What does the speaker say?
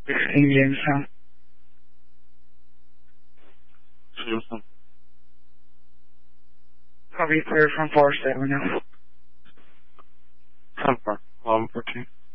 16 Jamestown. Jamestown. I'll be cleared from Forest Avenue. 10-4, 11-14.